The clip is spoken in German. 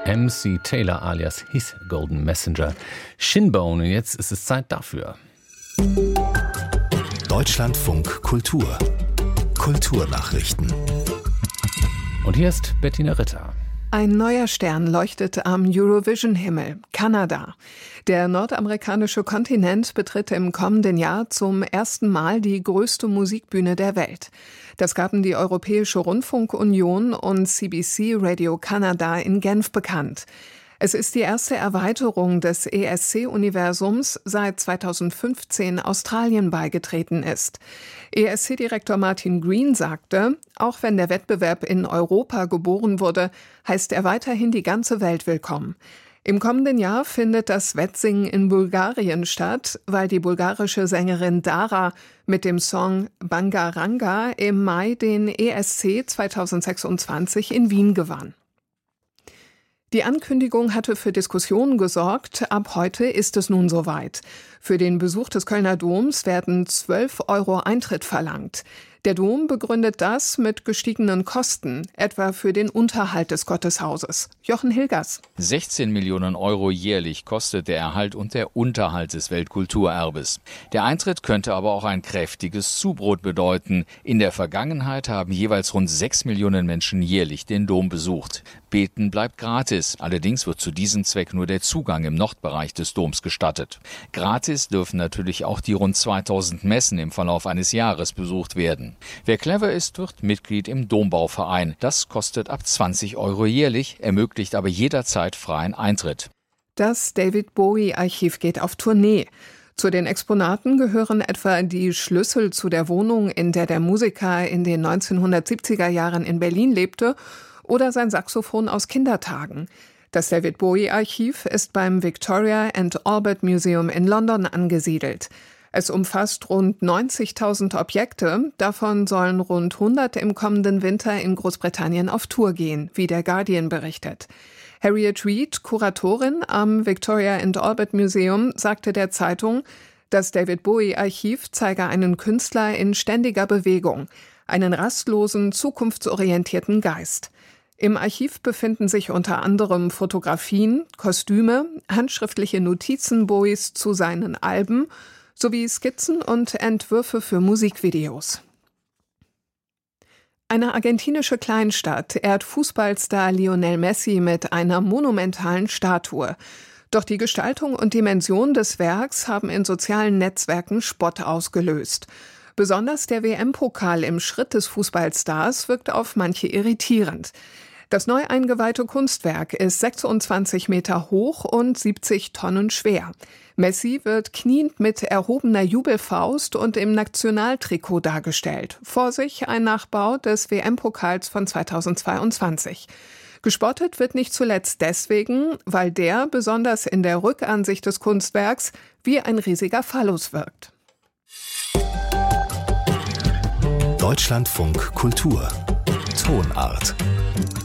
MC Taylor alias His Golden Messenger. Shinbone, und jetzt ist es Zeit dafür. Deutschlandfunk Kultur. Kulturnachrichten. Und hier ist Bettina Ritter. Ein neuer Stern leuchtet am Eurovision-Himmel, Kanada. Der nordamerikanische Kontinent betritt im kommenden Jahr zum ersten Mal die größte Musikbühne der Welt. Das gaben die Europäische Rundfunkunion und CBC Radio Canada in Genf bekannt. Es ist die erste Erweiterung des ESC-Universums, seit 2015 Australien beigetreten ist. ESC-Direktor Martin Green sagte, auch wenn der Wettbewerb in Europa geboren wurde, heißt er weiterhin die ganze Welt willkommen. Im kommenden Jahr findet das Wettsingen in Bulgarien statt, weil die bulgarische Sängerin Dara mit dem Song Bangaranga im Mai den ESC 2026 in Wien gewann. Die Ankündigung hatte für Diskussionen gesorgt. Ab heute ist es nun soweit. Für den Besuch des Kölner Doms werden 12 € Eintritt verlangt. Der Dom begründet das mit gestiegenen Kosten, etwa für den Unterhalt des Gotteshauses. Jochen Hilgers. 16 Millionen € jährlich kostet der Erhalt und der Unterhalt des Weltkulturerbes. Der Eintritt könnte aber auch ein kräftiges Zubrot bedeuten. In der Vergangenheit haben jeweils rund 6 Millionen Menschen jährlich den Dom besucht. Beten bleibt gratis. Allerdings wird zu diesem Zweck nur der Zugang im Nordbereich des Doms gestattet. Gratis dürfen natürlich auch die rund 2000 Messen im Verlauf eines Jahres besucht werden. Wer clever ist, wird Mitglied im Dombauverein. Das kostet ab 20 € jährlich, ermöglicht aber jederzeit freien Eintritt. Das David-Bowie-Archiv geht auf Tournee. Zu den Exponaten gehören etwa die Schlüssel zu der Wohnung, in der der Musiker in den 1970er Jahren in Berlin lebte, oder sein Saxophon aus Kindertagen. Das David-Bowie-Archiv ist beim Victoria and Albert Museum in London angesiedelt. Es umfasst rund 90.000 Objekte, davon sollen rund 100 im kommenden Winter in Großbritannien auf Tour gehen, wie der Guardian berichtet. Harriet Reid, Kuratorin am Victoria and Albert Museum, sagte der Zeitung, das David-Bowie-Archiv zeige einen Künstler in ständiger Bewegung, einen rastlosen, zukunftsorientierten Geist. Im Archiv befinden sich unter anderem Fotografien, Kostüme, handschriftliche Notizen Bowies zu seinen Alben sowie Skizzen und Entwürfe für Musikvideos. Eine argentinische Kleinstadt ehrt Fußballstar Lionel Messi mit einer monumentalen Statue. Doch die Gestaltung und Dimension des Werks haben in sozialen Netzwerken Spott ausgelöst. Besonders der WM-Pokal im Schritt des Fußballstars wirkt auf manche irritierend. Das neu eingeweihte Kunstwerk ist 26 Meter hoch und 70 Tonnen schwer. Messi wird kniend mit erhobener Jubelfaust und im Nationaltrikot dargestellt. Vor sich ein Nachbau des WM-Pokals von 2022. Gespottet wird nicht zuletzt deswegen, weil der, besonders in der Rückansicht des Kunstwerks, wie ein riesiger Phallus wirkt. Deutschlandfunk Kultur. Tonart.